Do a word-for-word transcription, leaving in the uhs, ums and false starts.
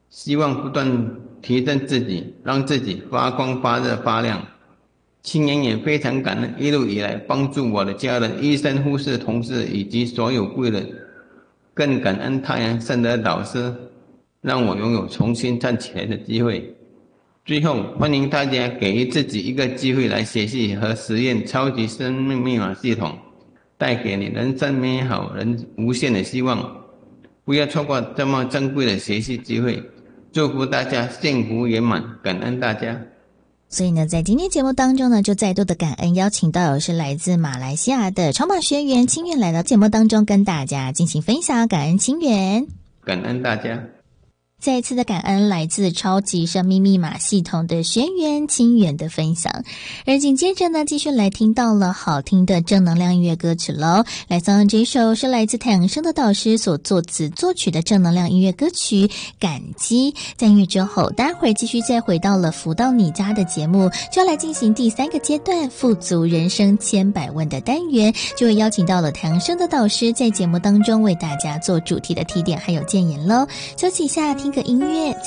希望不断提升自己，让自己发光发热发亮。青年也非常感恩一路以来帮助我的家人、医生、护士、同事以及所有贵人，更感恩太阳圣的导师，让我拥有重新站起来的机会。最后，欢迎大家给予自己一个机会来学习和实验超级生命密码系统，带给你人生美好人无限的希望。不要错过这么珍贵的学习机会，祝福大家幸福圆满，感恩大家。 所以呢，在今天节目当中呢，就再度的感恩邀请到的是来自马来西亚的超马学员清远来到节目当中跟大家进行分享，感恩清远， 感恩大家。 再一次的感恩来自超级生命密码系统的学员清远的分享。而紧接着呢，继续来听到了好听的正能量音乐歌曲咯。来送上这首是来自太阳升的导师所作词作曲的正能量音乐歌曲《感激》。在音乐之后，待会儿继续再回到了福到你家的节目，就要来进行第三个阶段富足人生千百问的单元，就会邀请到了太阳升的导师在节目当中为大家做主题的提点还有建言咯。休息一下，听个音乐，